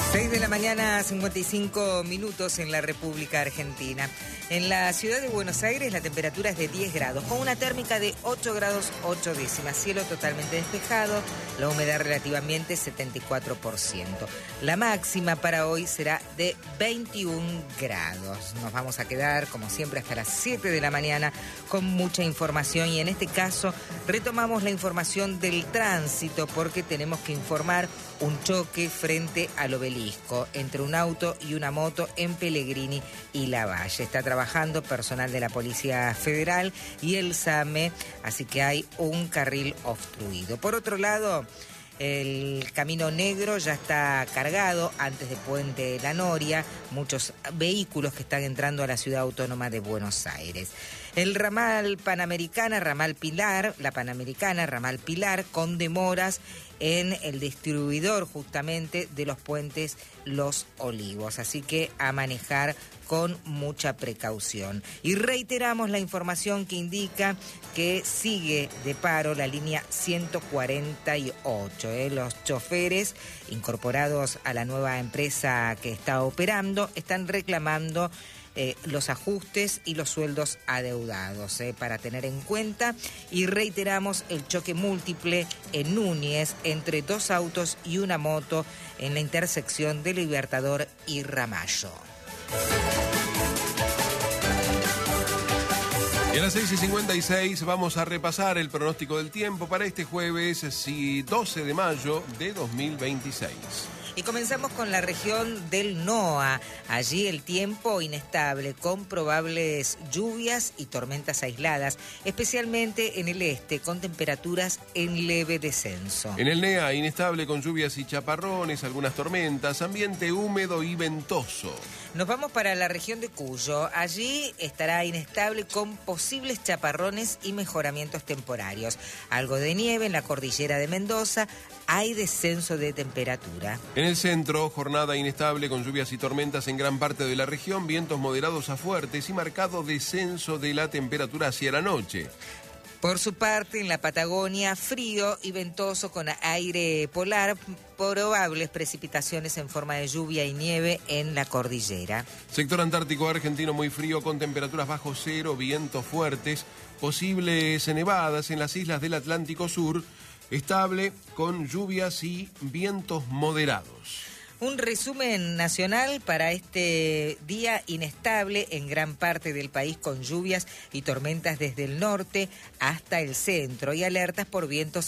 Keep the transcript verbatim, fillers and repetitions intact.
seis de la mañana, cincuenta y cinco minutos en la República Argentina. En la ciudad de Buenos Aires la temperatura es de diez grados, con una térmica de ocho grados ocho décimas. Cielo totalmente despejado, la humedad relativamente setenta y cuatro por ciento. La máxima para hoy será de veintiún grados. Nos vamos a quedar, como siempre, hasta las siete de la mañana con mucha información. Y en este caso retomamos la información del tránsito porque tenemos que informar un choque frente al obelisco entre un auto y una moto en Pellegrini y Lavalle. Está trabajando personal de la Policía Federal y el SAME, así que hay un carril obstruido. Por otro lado, el Camino Negro ya está cargado antes de Puente La Noria, muchos vehículos que están entrando a la Ciudad Autónoma de Buenos Aires. El ramal Panamericana, ramal Pilar, la Panamericana, ramal Pilar, con demoras en el distribuidor justamente de los puentes Los Olivos. Así que a manejar con mucha precaución. Y reiteramos la información que indica que sigue de paro la línea ciento cuarenta y ocho. ¿eh? Los choferes incorporados a la nueva empresa que está operando están reclamando Eh, los ajustes y los sueldos adeudados eh, para tener en cuenta. Y reiteramos el choque múltiple en Núñez entre dos autos y una moto en la intersección de Libertador y Ramallo. Y a las seis y cincuenta y seis vamos a repasar el pronóstico del tiempo para este jueves doce de mayo de dos mil veintiséis. Y comenzamos con la región del NOA. Allí el tiempo inestable, con probables lluvias y tormentas aisladas, especialmente en el este, con temperaturas en leve descenso. En el NEA, inestable con lluvias y chaparrones, algunas tormentas, ambiente húmedo y ventoso. Nos vamos para la región de Cuyo. Allí estará inestable con posibles chaparrones y mejoramientos temporarios. Algo de nieve en la cordillera de Mendoza. Hay descenso de temperatura. En el centro, jornada inestable con lluvias y tormentas en gran parte de la región, vientos moderados a fuertes y marcado descenso de la temperatura hacia la noche. Por su parte, en la Patagonia, frío y ventoso con aire polar, probables precipitaciones en forma de lluvia y nieve en la cordillera. Sector antártico argentino muy frío con temperaturas bajo cero, vientos fuertes, posibles nevadas en las islas del Atlántico Sur, estable con lluvias y vientos moderados. Un resumen nacional para este día inestable en gran parte del país, con lluvias y tormentas desde el norte hasta el centro y alertas por vientos